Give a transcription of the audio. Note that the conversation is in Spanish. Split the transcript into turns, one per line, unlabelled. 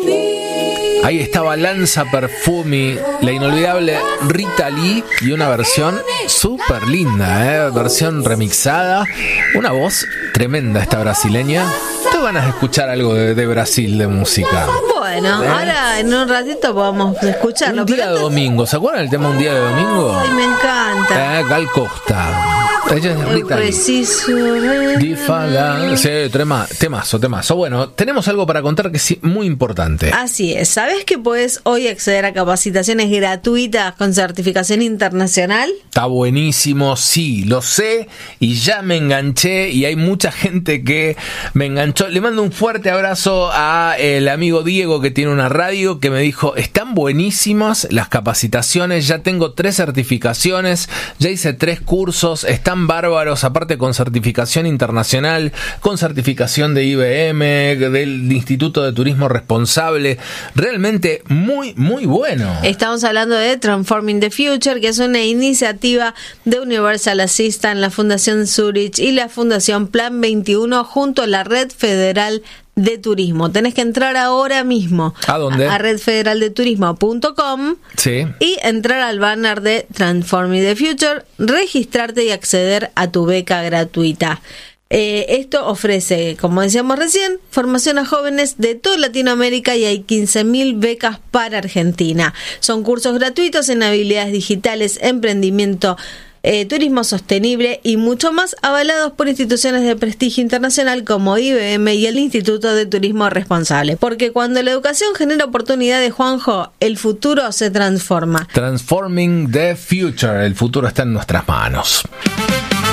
Ahí estaba Lanza Perfumi, la inolvidable Rita Lee y una versión súper linda, versión remixada. Una voz tremenda esta brasileña. Te van a escuchar algo de Brasil, de música.
Bueno, ahora en un ratito podemos escucharlo.
Un día de domingo, ¿se acuerdan el tema Un día de domingo?
Ay, me encanta.
Gal Costa. Ella es Rita Lee. Sí, temazo. Bueno, tenemos algo para contar que es muy importante.
Así es. ¿Sabes que puedes hoy acceder a capacitaciones gratuitas con certificación internacional?
Está buenísimo, sí, lo sé y ya me enganché y hay mucha gente que me enganchó. Le mando un fuerte abrazo a el amigo Diego que tiene una radio que me dijo, están buenísimas las capacitaciones, ya tengo 3 certificaciones, ya hice 3 cursos, están bárbaros, aparte con certificación internacional, con certificación de IBM, del Instituto de Turismo Responsable, realmente muy, muy bueno.
Estamos hablando de Transforming the Future, que es una iniciativa de Universal Assistance, la Fundación Zurich y la Fundación Plan 21 junto a la Red Federal de Turismo. Tenés que entrar ahora mismo.
¿A dónde?
A redfederaldeturismo.com.
Sí.
Y entrar al banner de Transforming the Future, registrarte y acceder a tu beca gratuita. Esto ofrece, como decíamos recién, formación a jóvenes de toda Latinoamérica y hay 15.000 becas para Argentina. Son cursos gratuitos en habilidades digitales, emprendimiento, turismo sostenible y mucho más, avalados por instituciones de prestigio internacional como IBM y el Instituto de Turismo Responsable. Porque cuando la educación genera oportunidades, Juanjo, el futuro se transforma.
Transforming the Future, el futuro está en nuestras manos.